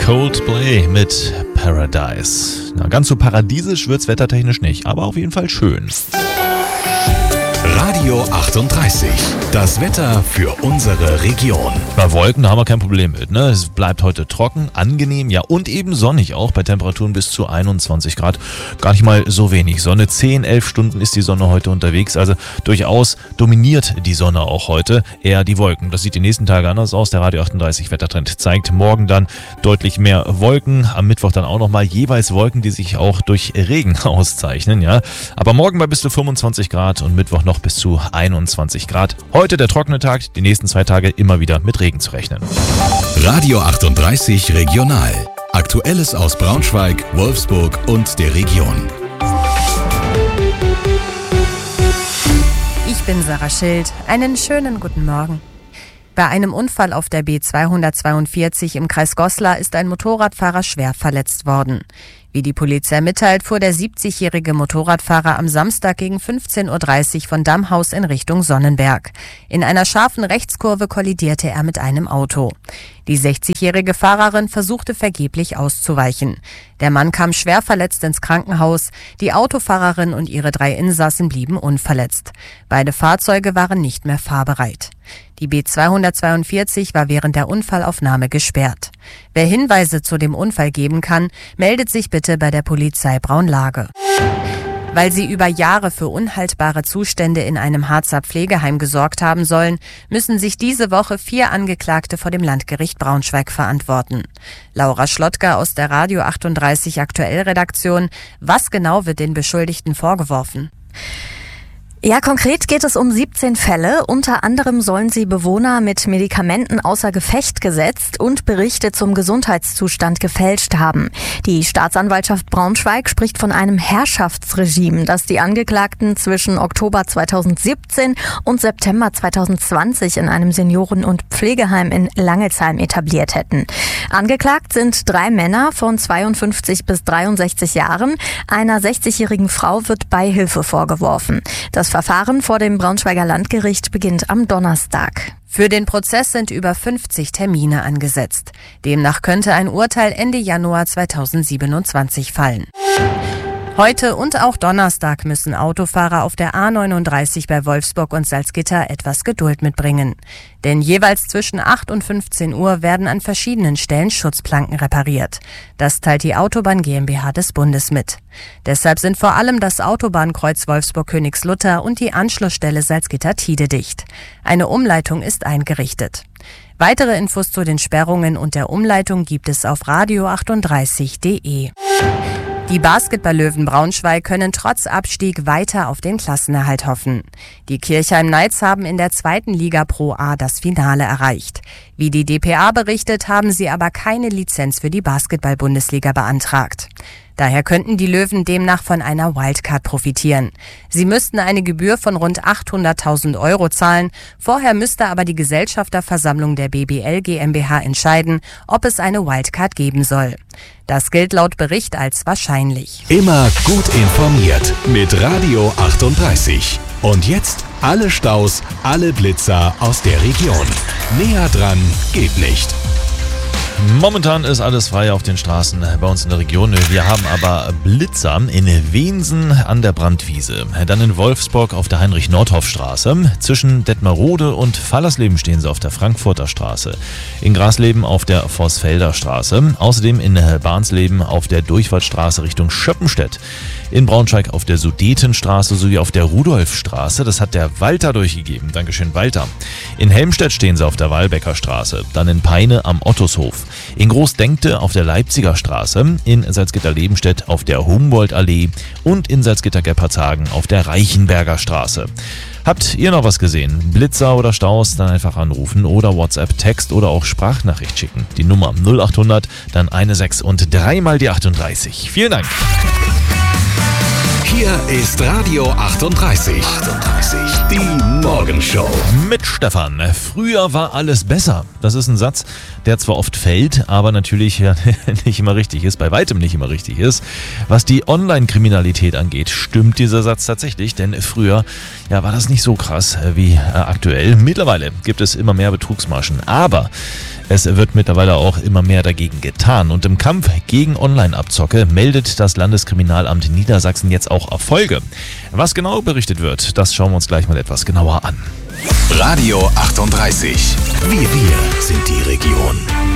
Coldplay mit Paradise. Na, ganz so paradiesisch wird's wettertechnisch nicht, aber auf jeden Fall schön. Radio 38. Das Wetter für unsere Region. Bei Wolken haben wir kein Problem mit, ne? Es bleibt heute trocken, angenehm, ja, und eben sonnig auch bei Temperaturen bis zu 21 Grad. Gar nicht mal so wenig Sonne. 10, 11 Stunden ist die Sonne heute unterwegs, also durchaus dominiert die Sonne auch heute, eher die Wolken. Das sieht die nächsten Tage anders aus. Der Radio 38 Wettertrend zeigt morgen dann deutlich mehr Wolken. Am Mittwoch dann auch nochmal jeweils Wolken, die sich auch durch Regen auszeichnen, ja. Aber morgen bei bis zu 25 Grad und Mittwoch noch bis zu 21 Grad. Heute der trockene Tag, die nächsten 2 Tage immer wieder mit Regen zu rechnen. Radio 38 Regional. Aktuelles aus Braunschweig, Wolfsburg und der Region. Ich bin Sarah Schild. Einen schönen guten Morgen. Bei einem Unfall auf der B242 im Kreis Goslar ist ein Motorradfahrer schwer verletzt worden. Wie die Polizei mitteilt, fuhr der 70-jährige Motorradfahrer am Samstag gegen 15.30 Uhr von Dammhaus in Richtung Sonnenberg. In einer scharfen Rechtskurve kollidierte er mit einem Auto. Die 60-jährige Fahrerin versuchte vergeblich auszuweichen. Der Mann kam schwer verletzt ins Krankenhaus. Die Autofahrerin und ihre 3 Insassen blieben unverletzt. Beide Fahrzeuge waren nicht mehr fahrbereit. Die B242 war während der Unfallaufnahme gesperrt. Wer Hinweise zu dem Unfall geben kann, meldet sich bitte bei der Polizei Braunlage. Weil sie über Jahre für unhaltbare Zustände in einem Harzer Pflegeheim gesorgt haben sollen, müssen sich diese Woche 4 Angeklagte vor dem Landgericht Braunschweig verantworten. Laura Schlottger aus der Radio 38 Aktuell-Redaktion. Was genau wird den Beschuldigten vorgeworfen? Ja, konkret geht es um 17 Fälle. Unter anderem sollen sie Bewohner mit Medikamenten außer Gefecht gesetzt und Berichte zum Gesundheitszustand gefälscht haben. Die Staatsanwaltschaft Braunschweig spricht von einem Herrschaftsregime, das die Angeklagten zwischen Oktober 2017 und September 2020 in einem Senioren- und Pflegeheim in Langelsheim etabliert hätten. Angeklagt sind 3 Männer von 52 bis 63 Jahren. Einer 60-jährigen Frau wird Beihilfe vorgeworfen. Das Verfahren vor dem Braunschweiger Landgericht beginnt am Donnerstag. Für den Prozess sind über 50 Termine angesetzt. Demnach könnte ein Urteil Ende Januar 2027 fallen. Heute und auch Donnerstag müssen Autofahrer auf der A39 bei Wolfsburg und Salzgitter etwas Geduld mitbringen. Denn jeweils zwischen 8 und 15 Uhr werden an verschiedenen Stellen Schutzplanken repariert. Das teilt die Autobahn GmbH des Bundes mit. Deshalb sind vor allem das Autobahnkreuz Wolfsburg-Königslutter und die Anschlussstelle Salzgitter-Tide dicht. Eine Umleitung ist eingerichtet. Weitere Infos zu den Sperrungen und der Umleitung gibt es auf radio38.de. Die Basketball-Löwen Braunschweig können trotz Abstieg weiter auf den Klassenerhalt hoffen. Die Kirchheim Knights haben in der 2. Liga Pro A das Finale erreicht. Wie die dpa berichtet, haben sie aber keine Lizenz für die Basketball-Bundesliga beantragt. Daher könnten die Löwen demnach von einer Wildcard profitieren. Sie müssten eine Gebühr von rund 800.000 € zahlen. Vorher müsste aber die Gesellschafterversammlung der BBL GmbH entscheiden, ob es eine Wildcard geben soll. Das gilt laut Bericht als wahrscheinlich. Immer gut informiert mit Radio 38. Und jetzt alle Staus, alle Blitzer aus der Region. Näher dran geht nicht. Momentan ist alles frei auf den Straßen bei uns in der Region. Wir haben aber Blitzer in Wensen an der Brandwiese. Dann in Wolfsburg auf der Heinrich-Nordhoff-Straße. Zwischen Detmerode und Fallersleben stehen sie auf der Frankfurter Straße. In Grasleben auf der Vorsfelder Straße. Außerdem in Barnsleben auf der Durchfahrtsstraße Richtung Schöppenstedt. In Braunschweig auf der Sudetenstraße sowie auf der Rudolfstraße. Das hat der Walter durchgegeben. Dankeschön, Walter. In Helmstedt stehen sie auf der Walbecker Straße. Dann in Peine am Ottoshof. In Großdenkte auf der Leipziger Straße, in Salzgitter-Lebenstedt auf der Humboldt-Allee und in Salzgitter-Gebhardshagen auf der Reichenberger Straße. Habt ihr noch was gesehen? Blitzer oder Staus? Dann einfach anrufen oder WhatsApp, Text oder auch Sprachnachricht schicken. Die Nummer 0800, dann 16 und 3 mal die 38. Vielen Dank. Hier ist Radio 38. Die Morgenshow. Mit Stefan. Früher war alles besser. Das ist ein Satz, der zwar oft fällt, aber natürlich nicht immer richtig ist, bei weitem nicht immer richtig ist. Was die Online-Kriminalität angeht, stimmt dieser Satz tatsächlich, denn früher war das nicht so krass wie aktuell. Mittlerweile gibt es immer mehr Betrugsmaschen, aber Es wird mittlerweile auch immer mehr dagegen getan. Und im Kampf gegen Online-Abzocke meldet das Landeskriminalamt Niedersachsen jetzt auch Erfolge. Was genau berichtet wird, das schauen wir uns gleich mal etwas genauer an. Radio 38. Wir sind die Region.